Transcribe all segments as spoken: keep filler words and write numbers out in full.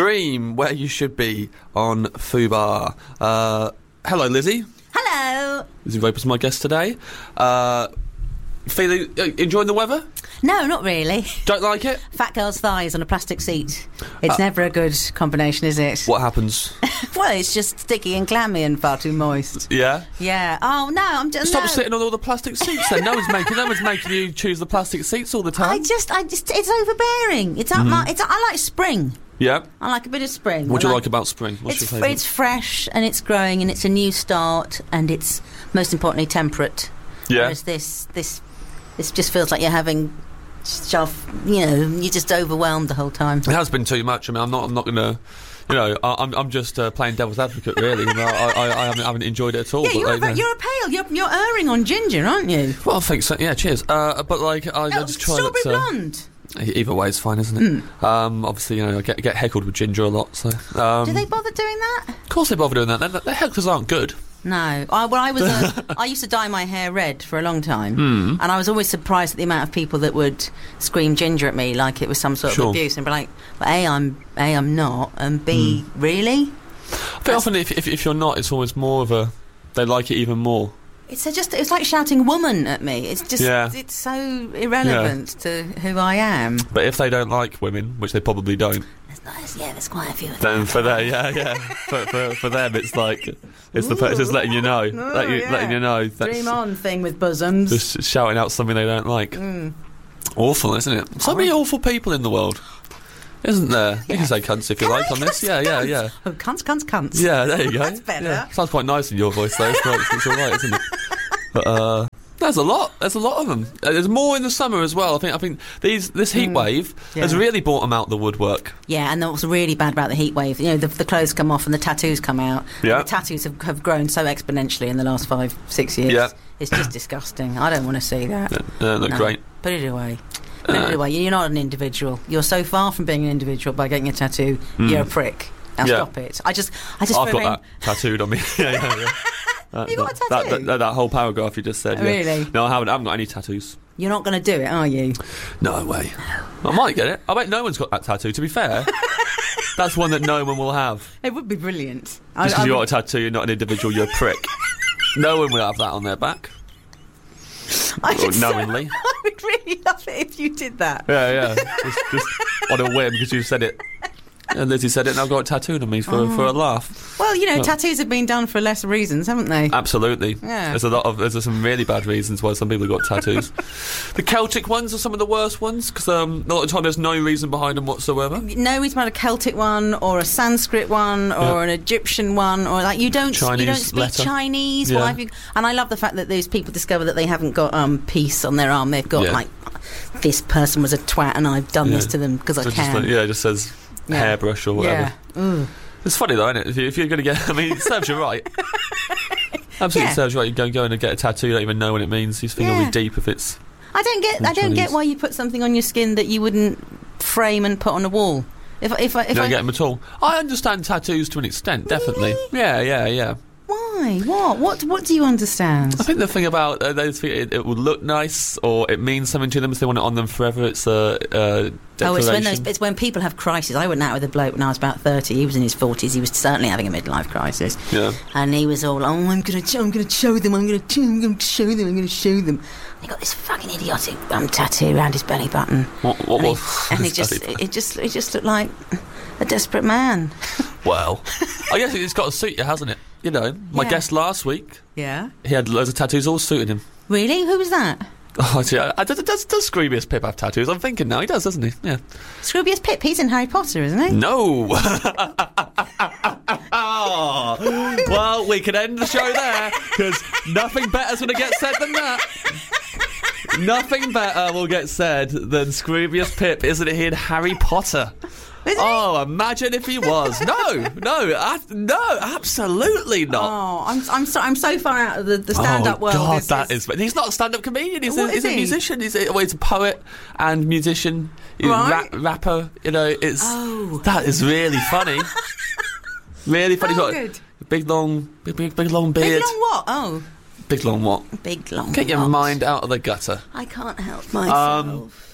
Scream, Where You Should Be on Fubar. Uh, hello, Lizzie. Hello. Lizzie Roper's my guest today. Uh, feeling, uh, enjoying the weather? No, not really. Don't like it? Fat girl's thighs on a plastic seat. It's Uh, never a good combination, is it? What happens? Well, it's just sticky and clammy and far too moist. Yeah? Yeah. Oh, no, I'm just... Stop no. sitting on all the plastic seats then. No one's making, no one's making you choose the plastic seats all the time. I just, I just, it's overbearing. It's up Mm-hmm. my, it's, I like spring. Yeah? I like a bit of spring. What do you I like about spring? What's It's, your favourite? it's fresh and it's growing and it's a new start and it's, most importantly, temperate. Yeah? Whereas this, this, this just feels like you're having... stuff, you know, you're just overwhelmed the whole time. It has been too much. I mean, I'm not, I'm not going to... You know, I, I'm I'm just uh, playing devil's advocate, really. You know, I, I, I haven't, haven't enjoyed it at all. Yeah, but, you're, like, a, you're a pale. You're, you're erring on ginger, aren't you? Well, I think so. Yeah, cheers. Uh, but like, I, I Oh, just try strawberry not to. blonde. Either way, it's fine, isn't it? Mm. Um, obviously, you know, I get get heckled with ginger a lot. So, um, Do they bother doing that? Of course, they bother doing that. The, the hecklers aren't good. No. I, well, I was. A, I used to dye my hair red for a long time, mm. and I was always surprised at the amount of people that would scream ginger at me like it was some sort Sure. of abuse, and be like, well, "A, I'm A, I'm not," and B, mm. really? I think often, if, if if you're not, it's always more of a. They like it even more. It's a just. It's like shouting "woman" at me. It's just. Yeah. It's so irrelevant yeah. to who I am. But if they don't like women, which they probably don't. There's nice, yeah, there's quite a few. Of then them. for them, yeah, yeah. for, for for them, it's like it's the it's just letting you know, Ooh, let you, yeah. letting you know. That's Dream on thing with bosoms. just shouting out something they don't like. Mm. Awful, isn't it? So many awful people in the world, isn't there? You Yeah. can say cunts if you Can like I? on this. Cunts, Yeah, yeah, cunts. yeah. Oh, cunts, cunts, cunts. Yeah, there you go. That's better. Yeah. Sounds quite nice in your voice, though. It's, quite, it's all right, isn't it? But uh, there's a lot. There's a lot of them. Uh, there's more in the summer as well. I think. I think these this heat Mm. wave Yeah. has really brought them out the woodwork. Yeah, and what's really bad about the heat wave, you know, the, the clothes come off and the tattoos come out. Yeah. The tattoos have, have grown so exponentially in the last five, six years. Yeah. It's just disgusting. I don't want to see that. Yeah, they look No. great. Put it away. Put Uh, it away. You're not an individual. You're so far from being an individual by getting a tattoo. Mm. You're a prick. Now Yeah. stop it. I just, I just. I've feel got very- that tattooed on me. yeah, yeah, yeah. That, You got a that- tattoo? That, that, that whole paragraph you just said. Yeah. Really? No, I haven't. I haven't got any tattoos. You're not going to do it, are you? No way. I might get it. I bet no one's got that tattoo. To be fair, that's one that no one will have. It would be brilliant. Just I- because I you would- got a tattoo, you're not an individual. You're a prick. No one will have that on their back. I Or just- knowingly. I would really love it if you did that. Yeah, yeah. Just, just on a whim because you said it. And Lizzie said it, and I've got it tattooed on me for Oh. for a laugh. Well, you know, Oh. tattoos have been done for lesser reasons, haven't they? Absolutely. Yeah. There's a lot of there's some really bad reasons why some people have got tattoos. The Celtic ones are some of the worst ones because um, a lot of the time there's no reason behind them whatsoever. No reason about a Celtic one or a Sanskrit one or Yeah. an Egyptian one or like you don't Chinese you don't speak letter. Chinese. Yeah. Why have you? And I love the fact that those people discover that they haven't got um, peace on their arm. They've got Yeah. like this person was a twat and I've done Yeah. this to them because I So can. just like- yeah, it just says Yeah. hairbrush or whatever. Yeah. Ooh. It's funny though, isn't it? If, you, if you're going to get, I mean, it serves you right. Absolutely Yeah. serves you right. You go go in and get a tattoo, you don't even know what it means. You just think it'll Yeah. be deep if it's. I don't get. I don't Chinese. get why you put something on your skin that you wouldn't frame and put on a wall. If if I- if You don't I get them at all. I understand tattoos to an extent, definitely. Really? Yeah, yeah, yeah. why what what what do you understand? I think the thing about uh, those think it, it will look nice or it means something to them, so they want it on them forever. It's a uh, declaration. Oh, it's when, those, it's when people have crises. I went out with a bloke when I was about thirty. He was in his forties. He was certainly having a midlife crisis. Yeah. And he was all, oh, I'm going to I'm going to show them, I'm going to I'm going to show them, I'm going to show them. And he got this fucking idiotic um, tattoo around his belly button. What, what and he, was and he his just, belly it, it just, it just looked like a desperate man. Well, I guess it's got to suit you, hasn't it? You know, my Yeah. guest last week, Yeah. he had loads of tattoos all suited him. Really? Who was that? Oh, see, I, I, does, does, does Scroobius Pip have tattoos? I'm thinking now, he does, doesn't he? Yeah. Scroobius Pip. He's in Harry Potter, isn't he? No! Oh, well, we could end the show there, because nothing better's going to get said than that. Nothing better will get said than Scroobius Pip, isn't he, in Harry Potter? Is he? Oh, imagine if he was. No, no, I, no, absolutely not. Oh, I'm I'm so I'm so far out of the, the stand-up oh, world. God, This that is- is. He's not a stand-up comedian. He's, a, What he's is a he? musician. He's a, well, he's a poet and musician. He's Right. a rap, rapper. You know, it's Oh. that is really funny. Really funny. Oh, He's got good. a big long, big, big, big long beard. Big long what? Oh, Big long what? big long. Get your what? mind out of the gutter. I can't help myself.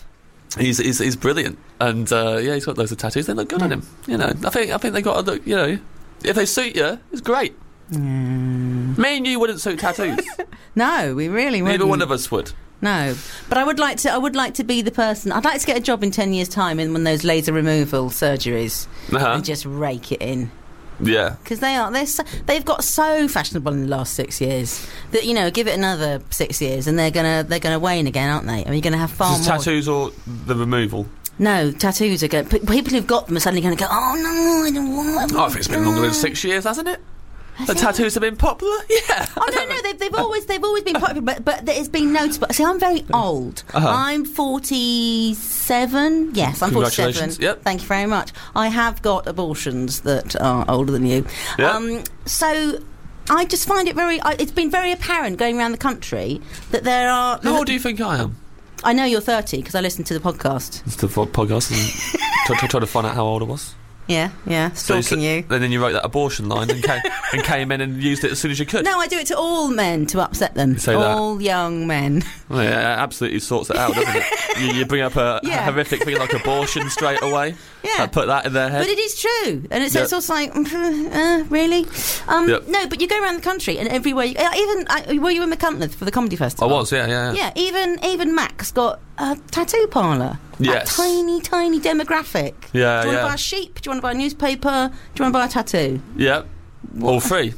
He's, he's he's brilliant, and uh, yeah, he's got loads of tattoos. They look good Yeah. on him. You know, I think I think they got to look. You know, if they suit you, it's great. Mm. Me and you wouldn't suit tattoos. No, we really wouldn't. Neither one of us would. No, but I would like to. I would like to be the person. I'd like to get a job in ten years' time in one of those laser removal surgeries Uh-huh. and just rake it in. Yeah. Because they are, they're so, they've got so fashionable in the last six years that, you know, give it another six years and they're gonna they're gonna wane again, aren't they? I mean, you're gonna have far Just more tattoos or the removal? No, tattoos are going. People who've got them are suddenly going to go, oh no, I don't want. Oh, I think it's been longer than six years, hasn't it? Has The it? tattoos have been popular. Yeah. Oh no, no, they've, they've always they've always been popular, but but it's been noticeable. See, I'm very old. Uh-huh. I'm forty-seven. Yes, I'm forty-seven. Congratulations. Yep. Thank you very much. I have got abortions that are older than you. Yeah. Um, so I just find it very. I, it's been very apparent going around the country that there are. How old do you think I am? I know you're thirty because I listened to the podcast. It's the vo- podcast and try, try, try to find out how old I was. Yeah, yeah, So stalking you. And then you wrote that abortion line and came, and came in and used it as soon as you could. No, I do it to all men to upset them. Say that. All young men. Well, yeah, it absolutely sorts it out, doesn't it? You, you bring up a Yeah. horrific thing like abortion straight away. Yeah. Uh, put that in their head. But it is true, and it's, Yep. it's also like, uh, really? Um, Yep. No, but you go around the country, and everywhere. You, uh, even uh, were you in McCuntland for the comedy I festival? was, yeah, yeah, yeah. Yeah, even even Mac's got a tattoo parlour. Yes. A tiny, tiny demographic. Yeah, Do you want yeah. to buy a sheep? Do you want to buy a newspaper? Do you want to buy a tattoo? Yeah. All three.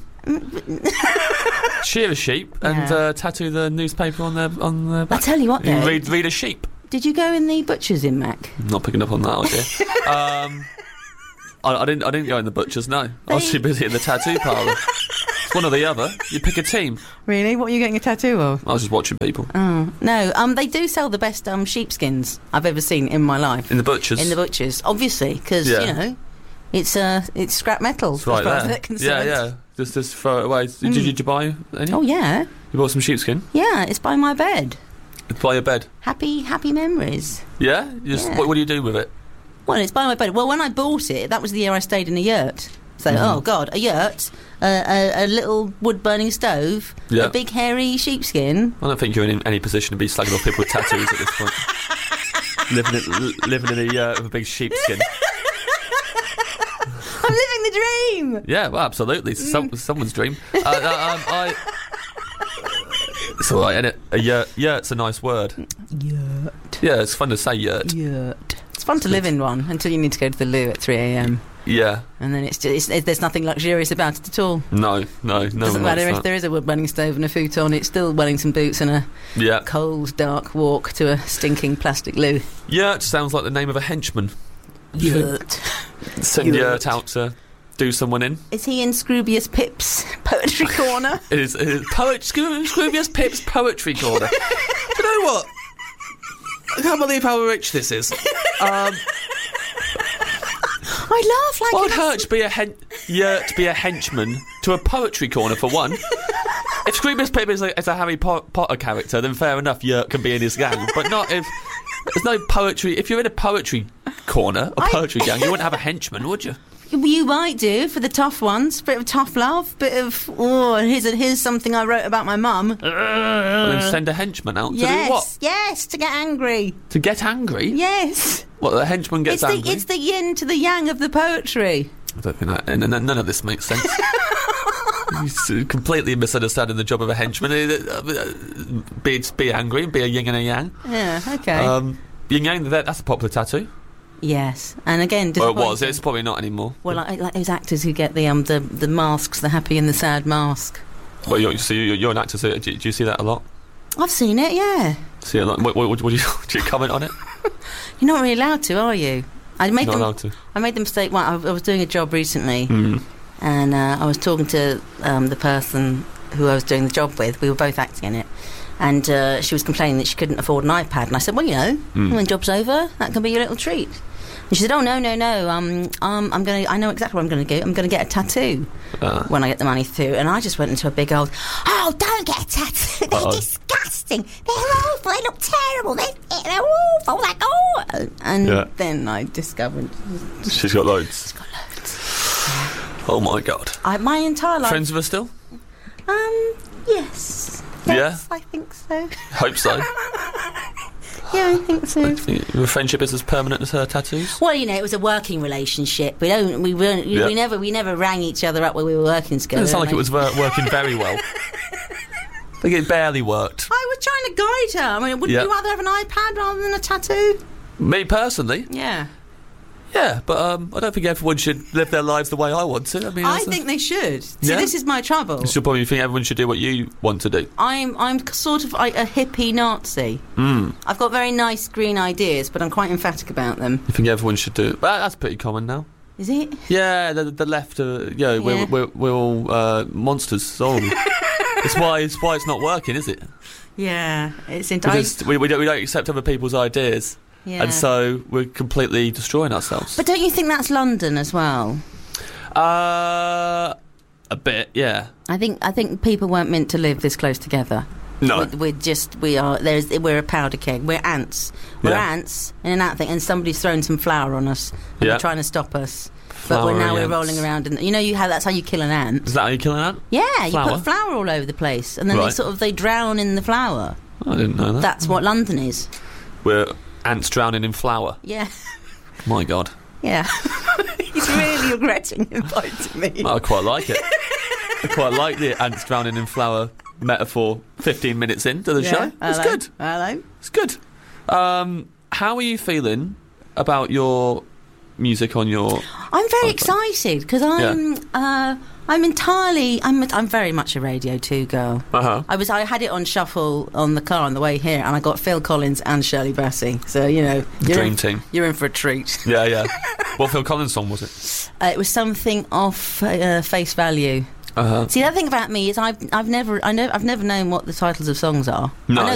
Shear a sheep and Yeah. uh, tattoo the newspaper on their on their I back. tell you what, though. read read a sheep. Did you go in the butchers in Mac? I'm not picking up on that idea. um, I, I didn't. I didn't go in the butchers. No, I was They- too busy in the tattoo parlour. It's one or the other. You pick a team. Really? What are you getting a tattoo of? I was just watching people Oh no, um, they do sell the best um sheepskins I've ever seen in my life. in the butchers. In the butchers, obviously, because Yeah. you know, it's uh, it's scrap metal. It's right as far as there. they're concerned. Yeah, yeah. Just just throw it away. Did, you, did you buy any? Oh yeah, You bought some sheepskin. yeah. It's by my bed. By your bed. Happy, happy memories. Yeah. You just, Yeah. What, what do you do with it? Well, it's by my bed. Well, when I bought it, that was the year I stayed in a yurt. So, Mm-hmm. oh god, a yurt, uh, a, a little wood-burning stove, Yeah. a big hairy sheepskin. I don't think you're in any position to be slagging off people with tattoos at this point. living in, living in a yurt with a big sheepskin. I'm living the dream. Yeah, well, absolutely. Some, someone's dream. Uh, uh, um, I. It's all right, isn't it? A yurt. Yurt's a nice word. Yurt. Yeah, it's fun to say yurt. Yurt. It's fun to live in one until you need to go to the loo at three a.m. Yeah. and then it's just it's, there's nothing luxurious about it at all. No, no, no. Doesn't one matter likes if that. there is a wood-burning stove and a futon. It's still Wellington boots and a Yeah. cold, dark walk to a stinking plastic loo. Yurt sounds like the name of a henchman. Yurt. Send Yurt. Yurt out to do someone in. Is he in Scroobius Pip's poetry corner? It is, it is poet, Scroo- Scroobius Pip's poetry corner. Do you know what? I can't believe how rich this is. Um, I laugh like why would an Hurch be a hen- Yurt be a henchman to a poetry corner for one? If Scroobius Pip is a, is a Harry Po- Potter character, then fair enough, Yurt can be in his gang. But not if there's no poetry. If you're in a poetry corner, a I- poetry gang, you wouldn't have a henchman, would you? You might do for the tough ones. Bit of tough love. Bit of oh, here's a, here's something I wrote about my mum. Well, then send a henchman out to yes, do what? yes, to get angry. To get angry? Yes, What, the henchman gets it's the angry? it's the yin to the yang of the poetry. I don't think that. n- n- None of this makes sense. You're completely misunderstanding the job of a henchman. Uh, uh, Be, be angry, be a yin and a yang. Yeah, okay. Um, yin yang, that, that's a popular tattoo. yes, and again, Well, it was. disappointing. It's probably not anymore. Well, like, like those actors who get the um the, the masks, the happy and the sad mask. Well, you're, so you're, you're an actor, so do, do you see that a lot? I've seen it. Yeah, See it a lot? What, what, what, do, you, do you comment on it? you're not really allowed to, are you? I made Not them. allowed to. I made the mistake. Well, I, I was doing a job recently, Mm. and uh, I was talking to um, the person who I was doing the job with. We were both acting in it, and uh, she was complaining that she couldn't afford an iPad. And I said, "Well, you know, Mm. when job's over, that can be your little treat." And she said, "Oh no, no, no. Um, um I'm gonna. I know exactly what I'm gonna do. I'm gonna get a tattoo Uh, when I get the money through." And I just went into a big old, "Oh, don't get a tattoo. They're Uh-oh. disgusting. They're awful. They look terrible. They're, they're awful. Like oh." And Yeah. then I discovered she's got loads. she's got loads. Oh my god. I, my entire life. Friends with her still? Um, yes. Yeah? Yes, I think so. Hope so. Yeah, I think so. I think your friendship is as permanent as her tattoos? Well, you know, it was a working relationship. We don't, we weren't, Yeah. we never, we never rang each other up when we were working together. It sounded like like- it was wor- working very well. I think it barely worked. I was trying to guide her. I mean, wouldn't Yeah. you rather have an iPad rather than a tattoo? Me personally, Yeah. yeah, but um, I don't think everyone should live their lives the way I want to. I mean, I that's a- think they should. See, Yeah? this is my trouble. you should probably think everyone should do what you want to do. I'm I'm sort of like a hippie Nazi. Mm. I've got very nice green ideas, but I'm quite emphatic about them. You think everyone should do it? But that's pretty common now. Is it? Yeah, the, the left, uh, you know, we're, Yeah. we're, we're all uh, monsters. So it's why it's why it's not working, is it? Yeah, it's entirely. Because we, we don't we don't accept other people's ideas, Yeah. and so we're completely destroying ourselves. But don't you think that's London as well? uh, a bit, yeah. I think I think people weren't meant to live this close together. No. We're, we're just we are there's we're a powder keg. We're ants. We're Yeah. ants in an ant thing, and somebody's thrown some flour on us. And Yeah. They're trying to stop us. But we're, now Floury we're ants. rolling around, and you know you have that's how you kill an ant. Is that how you kill an ant? Yeah, you Flour? put flour all over the place, and then they Right. sort of they drown in the flour. I didn't know that. That's what London is. We're ants drowning in flour. Yeah, My God. yeah. He's really regretting inviting me. I quite like it. I quite like the ants drowning in flour metaphor fifteen minutes into the Yeah, show. It's hello, good. Hello. It's good. Um, how are you feeling about your music on your... I'm very Okay. excited because I'm uh, I'm entirely I'm I'm very much a Radio Two girl. Uh-huh. I was I had it on shuffle on the car on the way here, and I got Phil Collins and Shirley Bassey. So you know, you're Dream in, team. You're in for a treat. Yeah, yeah. What Phil Collins song was it? Uh, it was something off uh, Face Value. Uh-huh. See, the other thing about me is I've I've never I know I've never known what the titles of songs are. No. I know